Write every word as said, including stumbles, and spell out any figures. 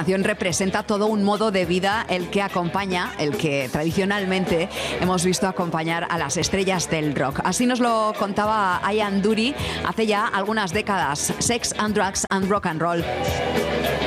canción representa todo un modo de vida el que acompaña, el que tradicionalmente hemos visto acompañar a las estrellas del rock. Así nos lo contaba Ian Dury hace ya algunas décadas. Sex and Drugs and Rock and Roll.